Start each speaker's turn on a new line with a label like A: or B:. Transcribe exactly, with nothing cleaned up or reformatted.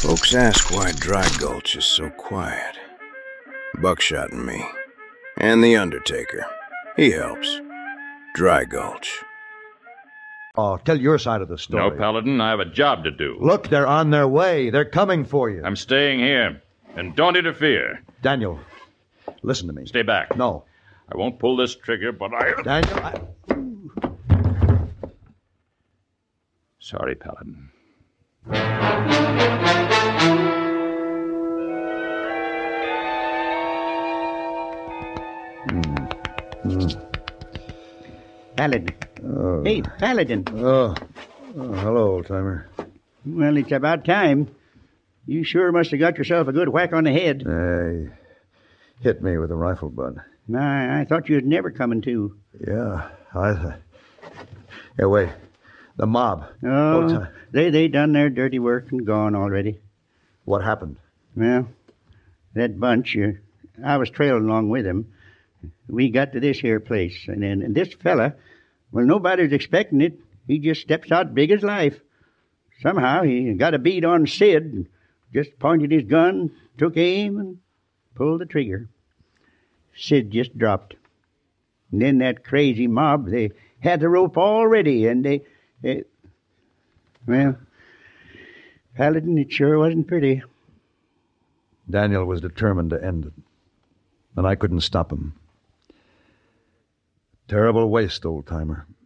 A: Folks ask why Dry Gulch is so quiet. Buckshot and me. And the Undertaker. He helps. Dry Gulch.
B: Oh, tell your side of the story.
C: No, Paladin, I have a job to do.
B: Look, they're on their way. They're coming for you.
C: I'm staying here. And don't interfere.
B: Daniel, listen to me.
C: Stay back.
B: No.
C: I won't pull this trigger, but I...
B: Daniel, I...
C: Sorry, Paladin.
D: Paladin.
B: Oh.
D: Hey, Paladin.
B: Oh. oh, hello, old-timer.
D: Well, it's about time. You sure must have got yourself a good whack on the head.
B: They hit me with a rifle butt.
D: I, I thought you'd never coming to.
B: Yeah, I... Th- yeah, wait. The mob.
D: Oh,
B: Old-time-
D: they they done their dirty work and gone already.
B: What happened?
D: Well, that bunch, uh, I was trailing along with them. We got to this here place, and then and this fella, well, nobody's expecting it. He just steps out big as life. Somehow he got a bead on Sid, and just pointed his gun, took aim, and pulled the trigger. Sid just dropped. And then that crazy mob, they had the rope all ready, and they... they well, Paladin, it sure wasn't pretty.
B: Daniel was determined to end it, and I couldn't stop him. Terrible waste, old-timer.